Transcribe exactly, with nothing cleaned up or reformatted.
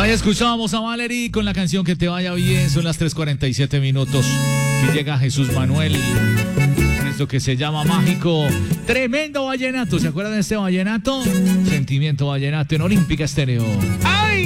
Ahí escuchábamos a Valerie con la canción Que te vaya bien. Son las tres cuarenta y siete minutos. Y llega Jesús Manuel con esto que se llama Mágico. Tremendo vallenato. ¿Se acuerdan de este vallenato? Sentimiento vallenato en Olímpica Estéreo. ¡Ay!